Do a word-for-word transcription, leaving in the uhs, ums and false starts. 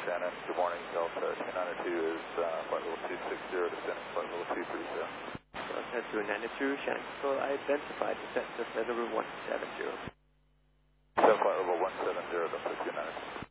Shannon. Good morning, Delta two ninety-two is uh, flight level two sixty, descending flight level two thirty. Delta two ninety-two, Shannon Control, I identified descent to flight level one seventy. So flight level one seventy, Delta two ninety-two.